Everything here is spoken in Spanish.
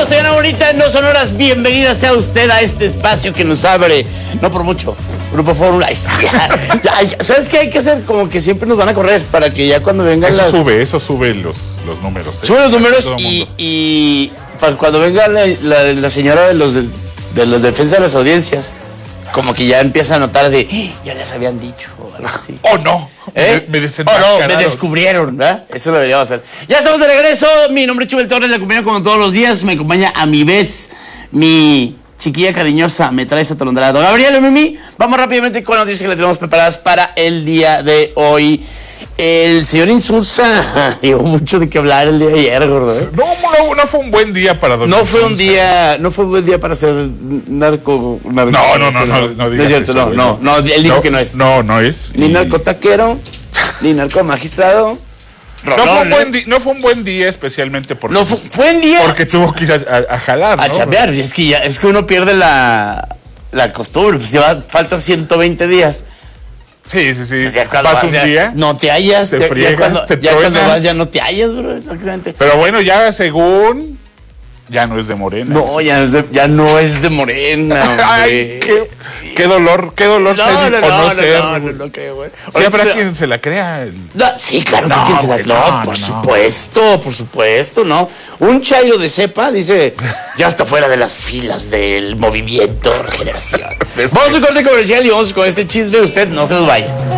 soy Ana Bonita en 2 horas. Bienvenida sea usted a este espacio que nos abre, no por mucho, Grupo Fórmula. ¿Sabes qué hay que hacer? Como que siempre nos van a correr para que ya cuando vengan Eso sube los números. Sube los números y para cuando venga la señora de los defensa de las audiencias, como que ya empieza a notar ya les habían dicho o algo así. ¡Oh, no! Me descubrieron, ¿verdad? Eso lo deberíamos hacer. Ya estamos de regreso. Mi nombre es Chubel Torres, le acompaño como todos los días. Me acompaña a mi vez, mi chiquilla cariñosa, me trae ese atolondrado. Gabriela Mimi, vamos rápidamente con las noticias que le tenemos preparadas para el día de hoy. El señor Insulza dio mucho de qué hablar el día de ayer, gordo. No fue un buen día para don No Insulza. no fue un buen día para ser narco. No digas eso. No, él dijo que no es. No es. Ni narcotaquero, ni narcomagistrado. No fue un buen día, especialmente porque... No fue buen día. Porque tuvo que ir a jalar, ¿no? A chapear, es que uno pierde la costumbre, pues faltan 120 días. Sí. Vas un día, no te hallas, te friegas, cuando vas ya no te hallas, bro, exactamente. Pero bueno, ya según, ya no es de Morena. No, ya no es de Morena. Ay, qué dolor No creo, güey. Siempre a quien se la crea. Sí, claro, que quien se la crea. Por supuesto, ¿no? Un chairo de cepa dice, ya está fuera de las filas del movimiento Regeneración. Vamos a un corte comercial y vamos con este chisme. Usted no se nos vaya.